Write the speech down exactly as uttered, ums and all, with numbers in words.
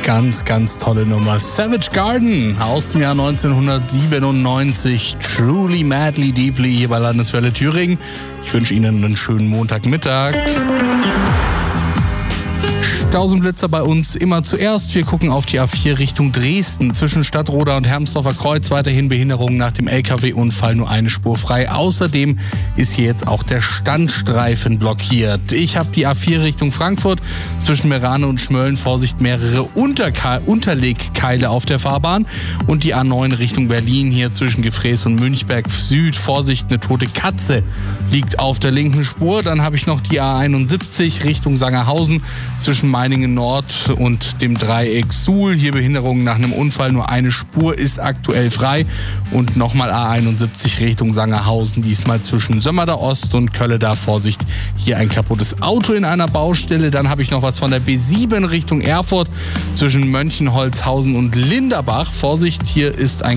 Ganz, ganz tolle Nummer. Savage Garden aus dem Jahr neunzehnhundertsiebenundneunzig. Truly, madly, deeply hier bei Landeswelle Thüringen. Ich wünsche Ihnen einen schönen Montagmittag. Stausenblitzer bei uns immer zuerst. Wir gucken auf die A vier Richtung Dresden. Zwischen Stadtroda und Hermsdorfer Kreuz weiterhin Behinderungen nach dem L K W-Unfall, nur eine Spur frei. Außerdem ist hier jetzt auch der Standstreifen blockiert. Ich habe die A vier Richtung Frankfurt. Zwischen Merane und Schmölln, Vorsicht, mehrere Unterke- Unterlegkeile auf der Fahrbahn. Und die A neun Richtung Berlin, hier zwischen Gefräß und Münchberg Süd. Vorsicht, eine tote Katze liegt auf der linken Spur. Dann habe ich noch die A einundsiebzig Richtung Sangerhausen. Zwischen Meiningen Nord und dem Dreieck Suhl. Hier Behinderungen nach einem Unfall. Nur eine Spur ist aktuell frei. Und nochmal A einundsiebzig Richtung Sangerhausen. Diesmal zwischen Sömmerda Ost und Kölleда. Vorsicht, hier ein kaputtes Auto in einer Baustelle. Dann habe ich noch was von der B sieben Richtung Erfurt. Zwischen Mönchenholzhausen und Linderbach. Vorsicht, hier ist ein